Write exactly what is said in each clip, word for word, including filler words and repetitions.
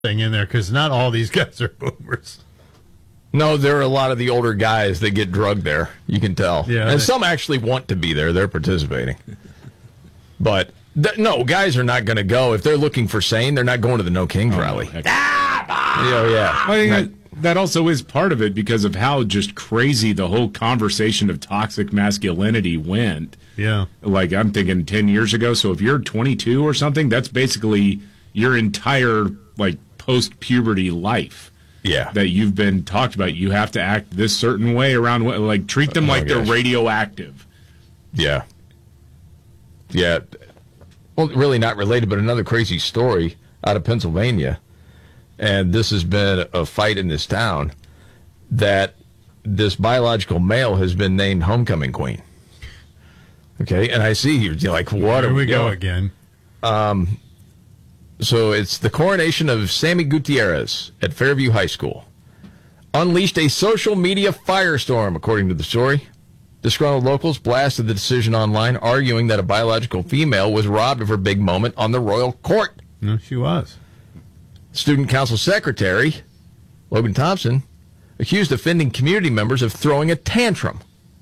thing in there because not all these guys are boomers. No, there are a lot of the older guys that get drugged there. You can tell. Yeah, and they, some actually want to be there. They're participating. But, th- no, guys are not going to go. If they're looking for sane, they're not going to the No Kings oh, rally. Heck. Ah, you know, yeah. I think that, that also is part of it because of how just crazy the whole conversation of toxic masculinity went. Yeah. Like, I'm thinking ten years ago. So if you're twenty-two or something, that's basically your entire, like, post-puberty life. Yeah. That you've been talked about. You have to act this certain way around, like, treat them oh, like gosh. they're radioactive. Yeah. Yeah. Well, really not related, but another crazy story out of Pennsylvania. And this has been a fight in this town that this biological male has been named homecoming queen. Okay. And I see you. You're like, what? Here we go doing? again. Um, So it's the coronation of Sammy Gutierrez at Fairview High School. Unleashed a social media firestorm, according to the story. Disgruntled locals blasted the decision online, arguing that a biological female was robbed of her big moment on the royal court. No, she was. Student Council Secretary Logan Thompson accused offending community members of throwing a tantrum.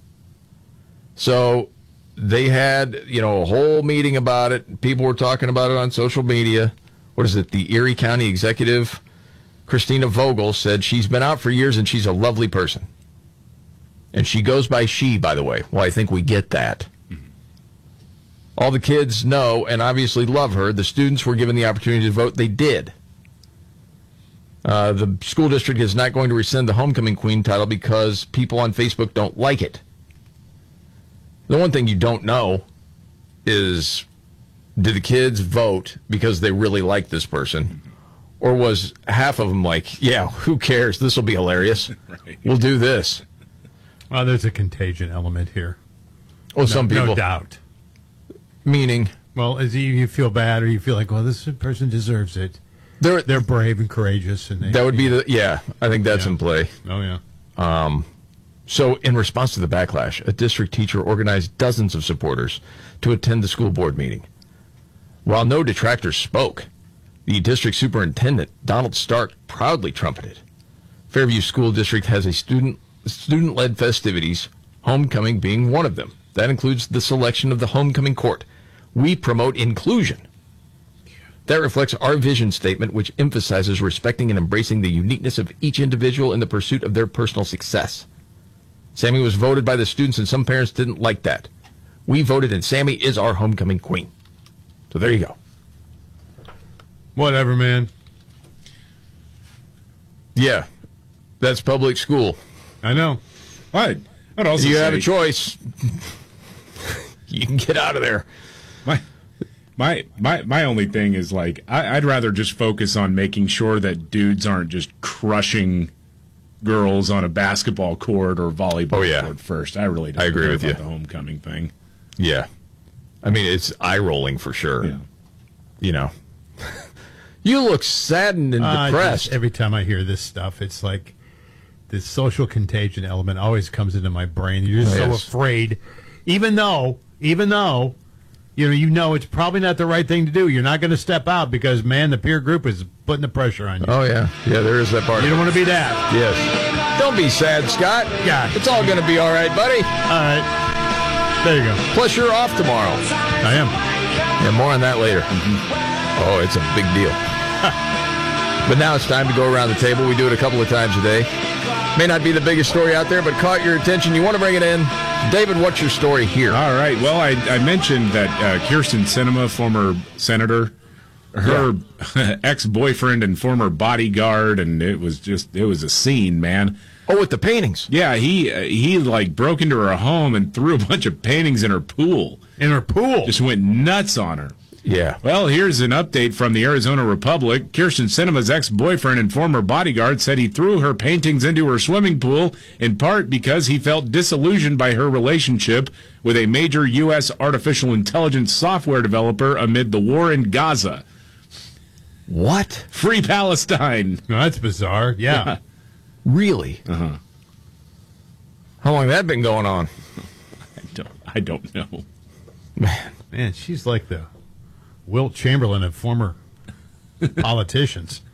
So they had, you know, a whole meeting about it. People were talking about it on social media. What is it? The Erie County Executive, Christina Vogel, said she's been out for years and she's a lovely person. And she goes by she, by the way. Well, I think we get that. Mm-hmm. All the kids know and obviously love her. The students were given the opportunity to vote. They did. Uh, the school district is not going to rescind the homecoming queen title because people on Facebook don't like it. The one thing you don't know is, did the kids vote because they really like this person? Or was half of them like, yeah, who cares? This will be hilarious. Right. We'll do this. Well, there's a contagion element here. Well, no, some people. No doubt. Meaning? Well, as you, you feel bad or you feel like, well, this person deserves it. They're, they're brave and courageous. And they, that would be the, yeah, I think that's yeah. in play. Oh, yeah. Um, so in response to the backlash, a district teacher organized dozens of supporters to attend the school board meeting. While no detractors spoke, the district superintendent, Donald Stark, proudly trumpeted. Fairview School District has a student, student-led festivities, homecoming being one of them. That includes the selection of the homecoming court. We promote inclusion. That reflects our vision statement, which emphasizes respecting and embracing the uniqueness of each individual in the pursuit of their personal success. Sammy was voted by the students, and some parents didn't like that. We voted, and Sammy is our homecoming queen. So there you go. Whatever, man. Yeah, that's public school. I know. Right. I'd also you say, have a choice. You can get out of there. My, my, my, my only thing is, like, I, I'd rather just focus on making sure that dudes aren't just crushing girls on a basketball court or volleyball oh, yeah. court first. I really don't I agree care with about you. the homecoming thing. Yeah. I mean, it's eye-rolling for sure. Yeah. You know. You look saddened and uh, depressed. Just, every time I hear this stuff, it's like this social contagion element always comes into my brain. You're just oh, so yes. afraid, even though, even though, you know, you know it's probably not the right thing to do. You're not going to step out because, man, the peer group is putting the pressure on you. Oh, yeah. Yeah, there is that part. You don't want to be that. Yes. Don't be sad, Scott. Yeah. It's all going to be all right, buddy. All right. There you go. Plus, you're off tomorrow. I am. Yeah, more on that later. Mm-hmm. Oh, it's a big deal. But now it's time to go around the table. We do it a couple of times a day. May not be the biggest story out there, but caught your attention. You want to bring it in. David, what's your story here? All right. Well, I, I mentioned that uh, Kyrsten Sinema, former senator, her yeah. ex-boyfriend and former bodyguard, and it was just, it was a scene, man. Oh, with the paintings. Yeah, he, uh, he like, broke into her home and threw a bunch of paintings in her pool. In her pool? Just went nuts on her. Yeah. Well, here's an update from the Arizona Republic. Kyrsten Sinema's ex-boyfriend and former bodyguard said he threw her paintings into her swimming pool in part because he felt disillusioned by her relationship with a major U S artificial intelligence software developer amid the war in Gaza. What? Free Palestine. No, that's bizarre. Yeah. yeah. Really? Uh-huh. How long has that been going on? I don't, I don't know. Man. Man, she's like the Wilt Chamberlain of former politicians.